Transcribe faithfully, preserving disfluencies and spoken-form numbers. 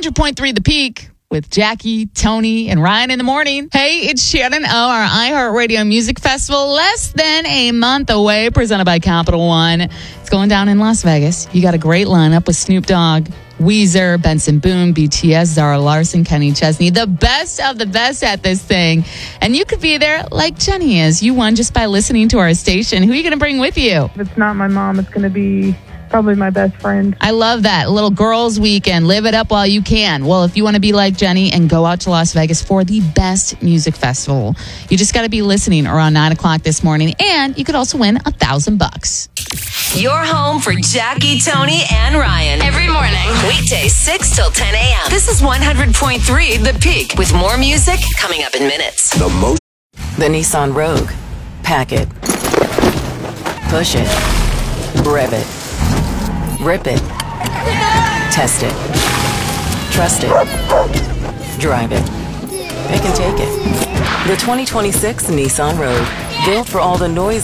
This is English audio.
hundred point three The Peak with Jackie, Tony, and Ryan in the morning. Hey, it's Shannon O, our iHeartRadio Music Festival, less than a month away, presented by Capital One. It's going down in Las Vegas. You got a great lineup with Snoop Dogg, Weezer, Benson Boone, B T S, Zara Larson, Kenny Chesney, the best of the best at this thing. And you could be there like Jenny is. You won just by listening to our station. Who are you going to bring with you? If it's not my mom, it's going to be probably my best friend. I love that. A little girls' weekend. Live it up while you can. Well, if you want to be like Jenny and go out to Las Vegas for the best music festival, you just got to be listening around nine o'clock this morning. And you could also win a thousand bucks. Your home for Jackie, Tony, and Ryan. Every morning. Weekdays six till ten a.m. This is one hundred point three The Peak with more music coming up in minutes. The most. The Nissan Rogue. Pack it. Push it. Rev it. Rip it. Test it. Trust it. Drive it. It can take it. The twenty twenty-six Nissan Rogue. Built for all the noise